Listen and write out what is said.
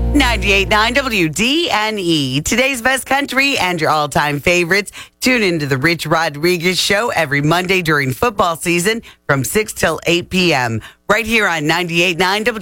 98.9 WDNE. Today's best country and your all-time favorites. Tune into the Rich Rodriguez Show every Monday during football season from 6 till 8 p.m. right here on 98.9 WDNE.